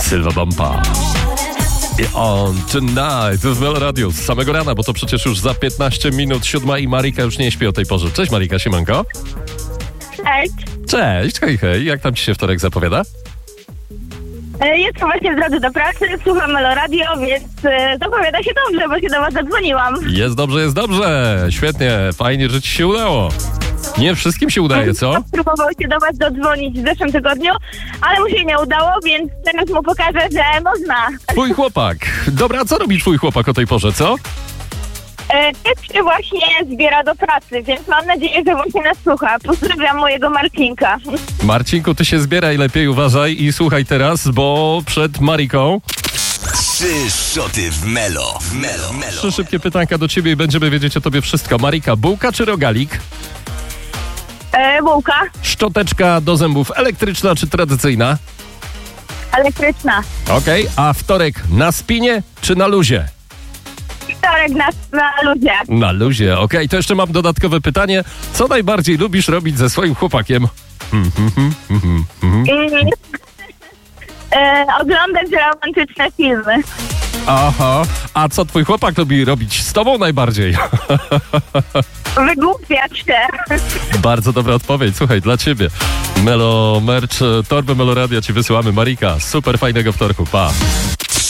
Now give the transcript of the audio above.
Sylwa Bampa. I on tonight w Melo Radio z samego rana, bo to przecież już za 15 minut 7 i Marika już nie śpi o tej porze. Cześć Marika, siemanko. Cześć. Cześć, hej, hej. Jak tam ci się wtorek zapowiada? Jestem właśnie w drodze do pracy, słucham Melo Radio, więc zapowiada się dobrze, bo się do was zadzwoniłam. Jest dobrze. Świetnie, fajnie, że ci się udało. Nie wszystkim się udaje, co? Próbował się do was dodzwonić w zeszłym tygodniu, ale mu się nie udało, więc teraz mu pokażę, że można. Twój chłopak. Dobra, co robi twój chłopak o tej porze, co? Też się właśnie zbiera do pracy, więc mam nadzieję, że właśnie nas słucha. Pozdrawiam mojego Marcinka. Marcinku, ty się zbieraj, lepiej uważaj i słuchaj teraz, bo przed Mariką 3 szoty w Melo. trzy szybkie pytanka do ciebie i będziemy wiedzieć o tobie wszystko. Marika, bułka czy rogalik? Bułka Szczoteczka do zębów elektryczna czy tradycyjna? elektryczna. Okej, a wtorek na spinie czy na luzie? Wtorek na ludzie. Na luzie, okej. To jeszcze mam dodatkowe pytanie. Co najbardziej lubisz robić ze swoim chłopakiem? Oglądać romantyczne filmy. Aha, a co twój chłopak lubi robić z tobą najbardziej? Wygłupiać się. Bardzo dobra odpowiedź, słuchaj, dla ciebie. Melo Merch, torby Melo Radia ci wysyłamy. Marika, super fajnego wtorku, pa.